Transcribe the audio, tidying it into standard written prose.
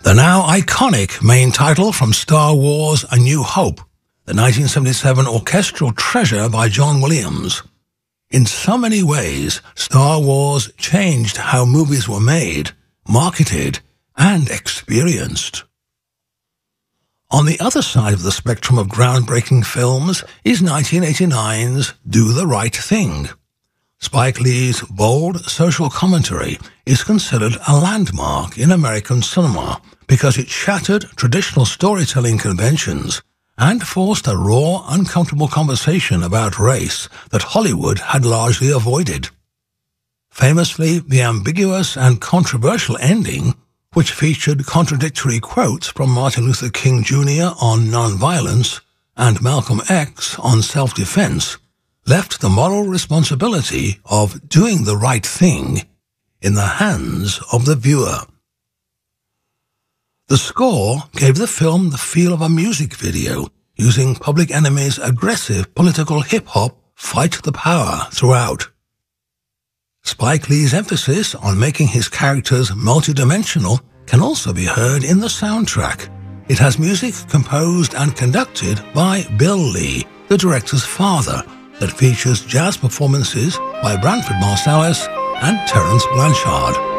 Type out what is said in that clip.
The now iconic main title from Star Wars A New Hope, the 1977 orchestral treasure by John Williams. In so many ways, Star Wars changed how movies were made, marketed, and experienced. On the other side of the spectrum of groundbreaking films is 1989's Do the Right Thing. Spike Lee's bold social commentary is considered a landmark in American cinema because it shattered traditional storytelling conventions and forced a raw, uncomfortable conversation about race that Hollywood had largely avoided. Famously, the ambiguous and controversial ending, which featured contradictory quotes from Martin Luther King Jr. on nonviolence and Malcolm X on self-defense, left the moral responsibility of doing the right thing in the hands of the viewer. The score gave the film the feel of a music video, using Public Enemy's aggressive political hip-hop Fight the Power throughout. Spike Lee's emphasis on making his characters multidimensional can also be heard in the soundtrack. It has music composed and conducted by Bill Lee, the director's father, that features jazz performances by Branford Marsalis and Terence Blanchard.